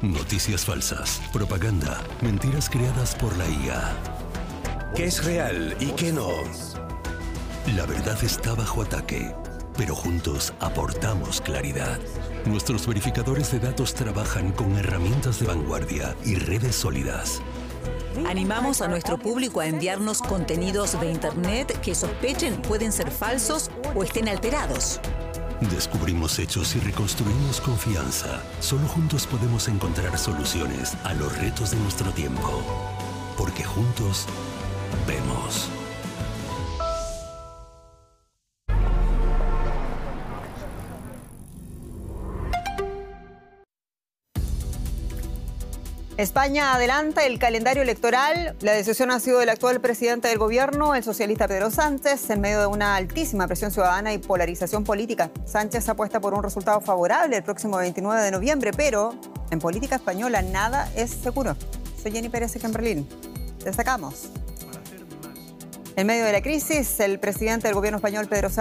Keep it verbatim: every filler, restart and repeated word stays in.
Noticias falsas, propaganda, mentiras creadas por la I A. ¿Qué es real y qué no? La verdad está bajo ataque, pero juntos aportamos claridad. Nuestros verificadores de datos trabajan con herramientas de vanguardia y redes sólidas. Animamos a nuestro público a enviarnos contenidos de Internet que sospechen pueden ser falsos o estén alterados. Descubrimos hechos y reconstruimos confianza. Solo juntos podemos encontrar soluciones a los retos de nuestro tiempo. Porque juntos vemos. España adelanta el calendario electoral. La decisión ha sido del actual presidente del gobierno, el socialista Pedro Sánchez, en medio de una altísima presión ciudadana y polarización política. Sánchez apuesta por un resultado favorable el próximo veintinueve de noviembre, pero en política española nada es seguro. Soy Jenny Pérez en Berlín. Destacamos. En medio de la crisis, el presidente del gobierno español, Pedro Sánchez,